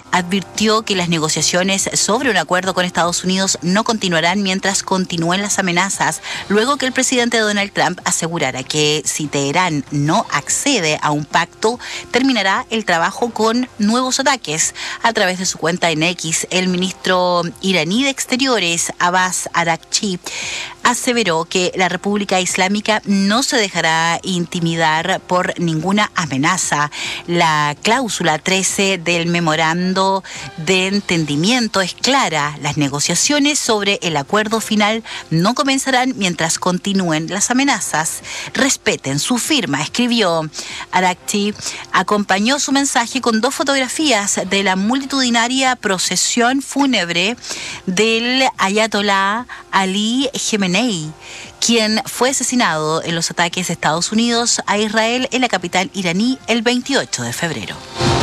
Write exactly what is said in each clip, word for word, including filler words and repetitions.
advirtió que las negociaciones sobre un acuerdo con Estados Unidos no continuarán mientras continúen las amenazas, luego que el presidente Donald Trump asegurara que si Teherán no accede a un pacto, terminará el trabajo con nuevos ataques. A través de su cuenta en X, el ministro iraní de Exteriores, Abbas Araghchi, aseveró que la República Islámica no se dejará intimidar por ninguna amenaza. La cláusula trece del memorando de entendimiento es clara. Las negociaciones sobre el acuerdo final no comenzarán mientras continúen las amenazas. Respeten su firma, escribió. Araghchi acompañó su mensaje con dos fotografías de la multitudinaria procesión fúnebre del ayatolá Ali Khamenei, quien fue asesinado en los ataques de Estados Unidos a Israel en la capital iraní el veintiocho de febrero.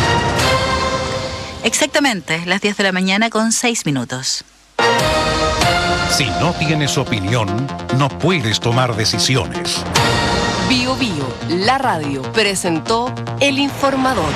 Exactamente, las diez de la mañana con seis minutos. Si no tienes opinión, no puedes tomar decisiones. Bio Bio, la radio, presentó El Informador.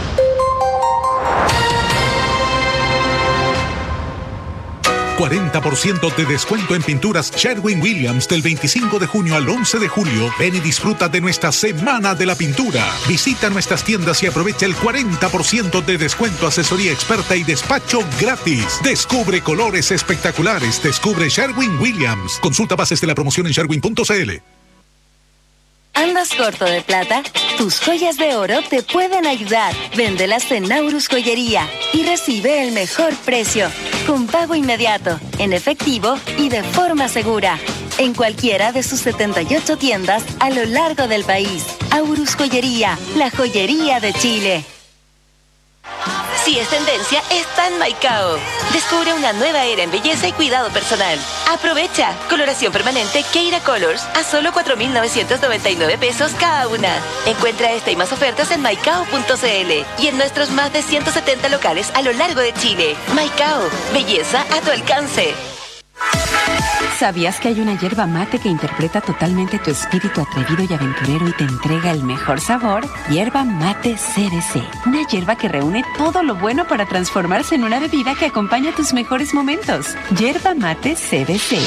cuarenta por ciento de descuento en pinturas Sherwin-Williams del veinticinco de junio al once de julio. Ven y disfruta de nuestra Semana de la Pintura. Visita nuestras tiendas y aprovecha el cuarenta por ciento de descuento, asesoría experta y despacho gratis. Descubre colores espectaculares. Descubre Sherwin-Williams. Consulta bases de la promoción en sherwin punto c l. ¿Andas corto de plata? Tus joyas de oro te pueden ayudar. Véndelas en Naurus Joyería y recibe el mejor precio, con pago inmediato, en efectivo y de forma segura. En cualquiera de sus setenta y ocho tiendas a lo largo del país. Aurus Joyería, la joyería de Chile. Si es tendencia, está en Maicao. Descubre una nueva era en belleza y cuidado personal. Aprovecha. Coloración permanente Keira Colors a solo cuatro mil novecientos noventa y nueve pesos cada una. Encuentra esta y más ofertas en maicao punto c l y en nuestros más de ciento setenta locales a lo largo de Chile. Maicao, belleza a tu alcance. ¿Sabías que hay una yerba mate que interpreta totalmente tu espíritu atrevido y aventurero y te entrega el mejor sabor? Yerba Mate C B C. Una yerba que reúne todo lo bueno para transformarse en una bebida que acompaña tus mejores momentos. Yerba Mate C B C.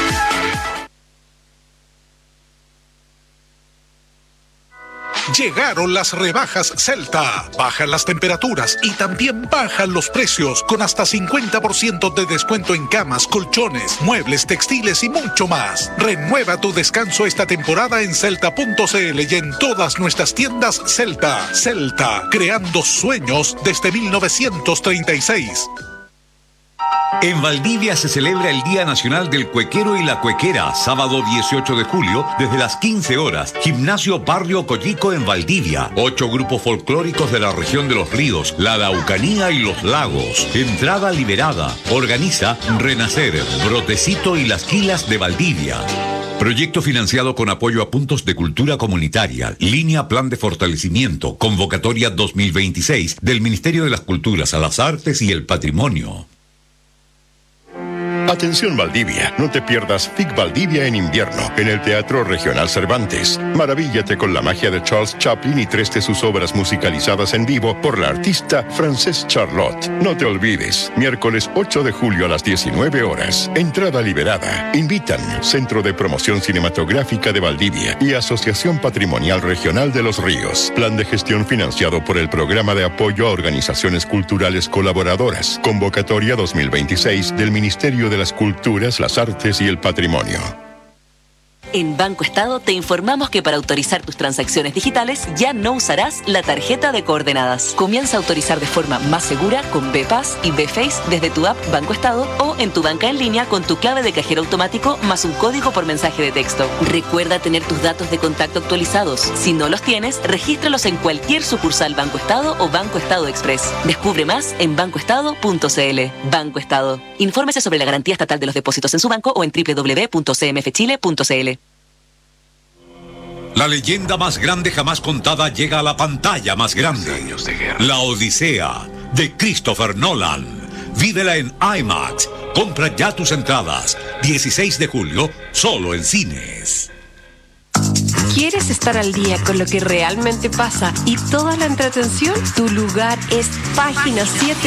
Llegaron las rebajas Celta. Bajan las temperaturas y también bajan los precios, con hasta cincuenta por ciento de descuento en camas, colchones, muebles, textiles y mucho más. Renueva tu descanso esta temporada en celta punto c l y en todas nuestras tiendas Celta. Celta, creando sueños desde mil novecientos treinta y seis. En Valdivia se celebra el Día Nacional del Cuequero y la Cuequera, sábado dieciocho de julio, desde las quince horas. Gimnasio Barrio Collico en Valdivia. Ocho grupos folclóricos de la región de los ríos, la Araucanía y los lagos. Entrada liberada. Organiza Renacer, Brotecito y las Quilas de Valdivia. Proyecto financiado con apoyo a puntos de cultura comunitaria, línea Plan de Fortalecimiento, convocatoria dos mil veintiséis del Ministerio de las Culturas, a las Artes y el Patrimonio. Atención Valdivia, no te pierdas F I C Valdivia en invierno, en el Teatro Regional Cervantes. Maravíllate con la magia de Charles Chaplin y tres de sus obras musicalizadas en vivo por la artista Frances Charlotte. No te olvides, miércoles ocho de julio a las diecinueve horas. Entrada liberada. Invitan Centro de Promoción Cinematográfica de Valdivia y Asociación Patrimonial Regional de los Ríos. Plan de gestión financiado por el Programa de Apoyo a Organizaciones Culturales Colaboradoras. Convocatoria dos mil veintiséis del Ministerio de las Culturas, las Artes y el Patrimonio. En Banco Estado te informamos que para autorizar tus transacciones digitales ya no usarás la tarjeta de coordenadas. Comienza a autorizar de forma más segura con B P A S y B Face desde tu app Banco Estado o en tu banca en línea con tu clave de cajero automático más un código por mensaje de texto. Recuerda tener tus datos de contacto actualizados. Si no los tienes, regístralos en cualquier sucursal Banco Estado o Banco Estado Express. Descubre más en banco estado punto c l. Banco Estado. Infórmese sobre la garantía estatal de los depósitos en su banco o en doble u doble u doble u punto c m f chile punto c l. La leyenda más grande jamás contada llega a la pantalla más grande. La Odisea, de Christopher Nolan. Vívela en IMAX. Compra ya tus entradas. dieciséis de julio, solo en cines. ¿Quieres estar al día con lo que realmente pasa y toda la entretención? Tu lugar es Página siete